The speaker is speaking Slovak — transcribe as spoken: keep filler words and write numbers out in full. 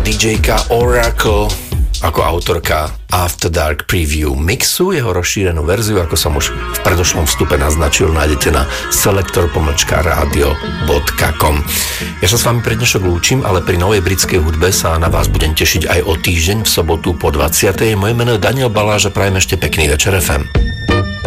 dý džejka Oracle ako autorka After Dark Preview mixu. Jeho rozšírenú verziu, ako som už v predošlom vstupe naznačil, nájdete na selektor pomlčka radio bodka com. Ja sa s vami pre dnešok lúčim, ale pri novej britskej hudbe sa na vás budem tešiť aj o týždeň v sobotu po dvadsiatej. Moje meno je Daniel Baláž a prajem ešte pekný večer ef em.